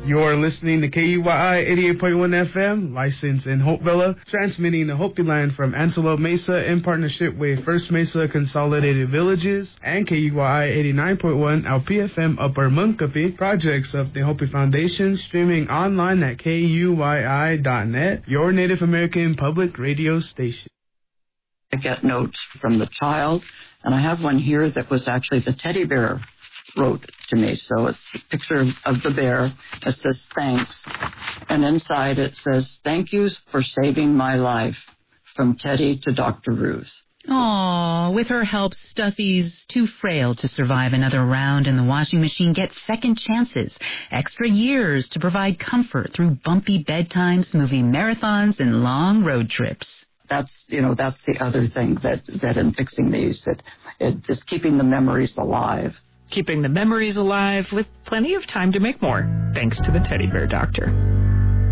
You're listening to KUYI 88.1 FM, licensed in Hopevilla, transmitting to Hopi Land from Antelope Mesa in partnership with First Mesa Consolidated Villages and KUYI 89.1 LPFM Upper Munkapi, projects of the Hopi Foundation, streaming online at KUYI.net, your Native American public radio station. I get notes from the child, and I have one here that was actually the teddy bear wrote to me. So it's a picture of the bear. It says, thanks. And inside it says, thank yous for saving my life. From Teddy to Dr. Ruth. Aw, with her help, Stuffy's too frail to survive another round in the washing machine gets second chances, extra years to provide comfort through bumpy bedtimes, movie marathons, and long road trips. That's the other thing that in fixing these, that it is keeping the memories alive. Keeping the memories alive with plenty of time to make more, thanks to the Teddy Bear Doctor.